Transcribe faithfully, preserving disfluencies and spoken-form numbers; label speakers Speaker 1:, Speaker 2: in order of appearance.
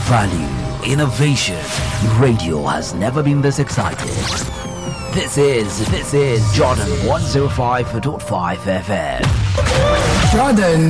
Speaker 1: Value, innovation. Radio has never been this excited. This is, this is Jordan one oh five point five F M.
Speaker 2: Jordan